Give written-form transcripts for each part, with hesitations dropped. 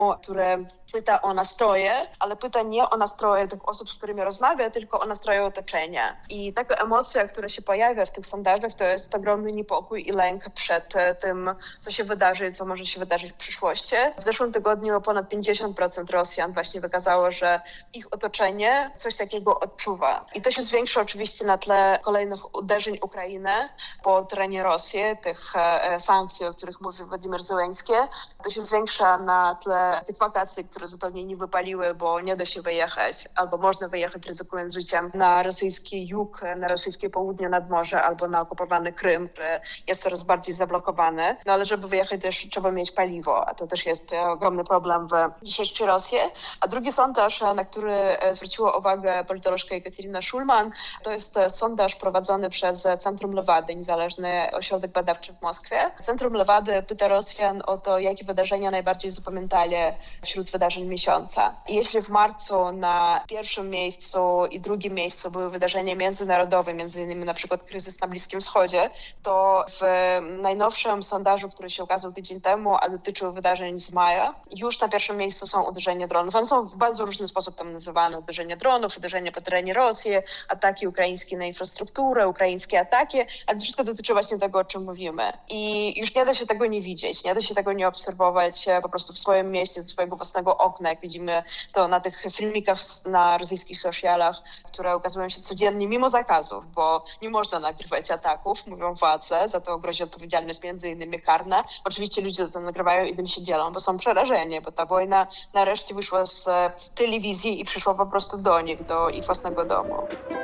które pyta o nastroje, ale pyta nie o nastroje tych osób, z którymi rozmawia, tylko o nastroje otoczenia. I taka emocja, która się pojawia w tych sondażach, to jest ogromny niepokój i lęk przed tym, co się wydarzy i co może się wydarzyć w przyszłości. W zeszłym tygodniu ponad 50% Rosjan właśnie wykazało, że ich otoczenie coś takiego odczuwa. I to się zwiększa oczywiście na tle kolejnych uderzeń Ukrainy po terenie Rosji, tych sankcji, o których mówił Władimir Zełenski. To się zwiększa na tle tych wakacji, które zupełnie nie wypaliły, bo nie da się wyjechać, albo można wyjechać ryzykując życiem na rosyjski jug, na rosyjskie południe nad morze, albo na okupowany Krym, który jest coraz bardziej zablokowany. No ale żeby wyjechać też trzeba mieć paliwo, a to też jest ogromny problem w dzisiejszej Rosji. A drugi sondaż, na który zwróciła uwagę politolożka Ekaterina Szulman, to jest sondaż prowadzony przez Centrum Lewady, niezależny ośrodek badawczy w Moskwie. Centrum Lewady pyta Rosjan o to, jakie wydarzenia najbardziej zapamiętali wśród wydarzeń miesiąca. I jeśli w marcu na pierwszym miejscu i drugim miejscu były wydarzenia międzynarodowe, między innymi na przykład kryzys na Bliskim Wschodzie, to w najnowszym sondażu, który się ukazał tydzień temu, a dotyczył wydarzeń z maja, już na pierwszym miejscu są uderzenia dronów. One są w bardzo różny sposób tam nazywane. Uderzenia dronów, uderzenia po terenie Rosji, ataki ukraińskie na infrastrukturę, ukraińskie ataki, ale to wszystko dotyczy właśnie tego, o czym mówimy. I już nie da się tego nie widzieć, nie da się tego nie obserwować po prostu w swoim mieście, z swojego własnego okna, jak widzimy to na tych filmikach na rosyjskich socialach, które ukazują się codziennie mimo zakazów, bo nie można nagrywać ataków, mówią władze, za to grozi odpowiedzialność między innymi karna. Oczywiście ludzie to nagrywają i tym się dzielą, bo są przerażeni, bo ta wojna nareszcie wyszła z telewizji i przyszła po prostu do nich, do ich własnego domu.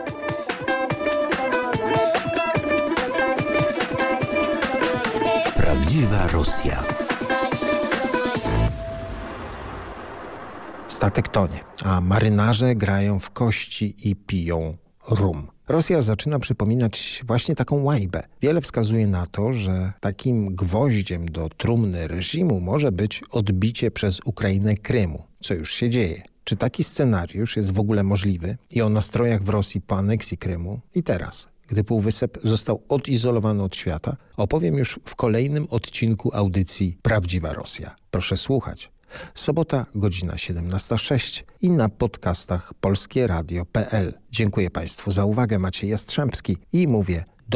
Prawdziwa Rosja. Statek tonie, a marynarze grają w kości i piją rum. Rosja zaczyna przypominać właśnie taką łajbę. Wiele wskazuje na to, że takim gwoździem do trumny reżimu może być odbicie przez Ukrainę Krymu, co już się dzieje. Czy taki scenariusz jest w ogóle możliwy i o nastrojach w Rosji po aneksji Krymu i teraz, gdy Półwysep został odizolowany od świata, opowiem już w kolejnym odcinku audycji Prawdziwa Rosja. Proszę słuchać. Sobota, godzina 17:06 i na podcastach polskieradio.pl. Dziękuję Państwu za uwagę. Maciej Jastrzębski i mówię